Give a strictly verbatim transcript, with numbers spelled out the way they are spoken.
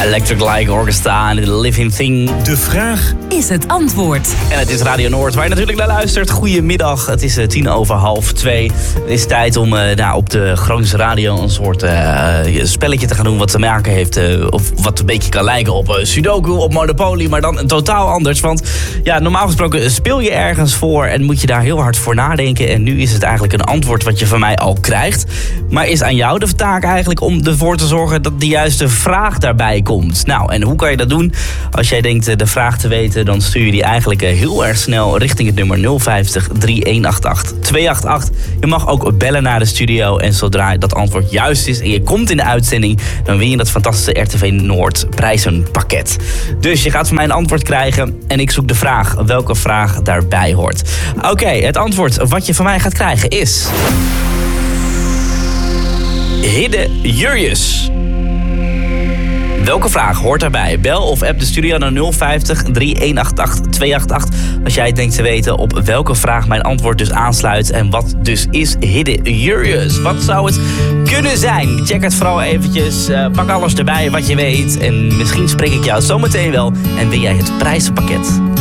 Electric Light Orchestra en The Living Thing. De vraag is het antwoord. En het is Radio Noord, waar je natuurlijk naar luistert. Goedemiddag, het is uh, tien over half twee. Het is tijd om uh, nou, op de Groningse radio een soort uh, spelletje te gaan doen... wat te maken heeft, uh, of wat een beetje kan lijken op uh, Sudoku, op Monopoly... maar dan totaal anders. Want ja, normaal gesproken speel je ergens voor... en moet je daar heel hard voor nadenken. En nu is het eigenlijk een antwoord wat je van mij al krijgt. Maar is aan jou de taak eigenlijk om ervoor te zorgen... dat de juiste vraag daarbij komt. Nou, en hoe kan je dat doen? Als jij denkt de vraag te weten... dan stuur je die eigenlijk heel erg snel richting het nummer nul vijftig, drie een acht acht, twee acht acht. Je mag ook bellen naar de studio en zodra dat antwoord juist is en je komt in de uitzending, dan win je dat fantastische R T V Noord prijzenpakket. Dus je gaat van mij een antwoord krijgen en ik zoek de vraag welke vraag daarbij hoort. Oké, okay, het antwoord wat je van mij gaat krijgen is... Hidde Jurjes. Welke vraag hoort daarbij? Bel of app de studio naar nul vijftig, drie een acht acht, twee acht acht... als jij denkt te weten op welke vraag mijn antwoord dus aansluit... en wat dus is Hidde Jurjes. Wat zou het kunnen zijn? Check het vooral eventjes, uh, pak alles erbij wat je weet... en misschien spreek ik jou zometeen wel en win jij het prijzenpakket.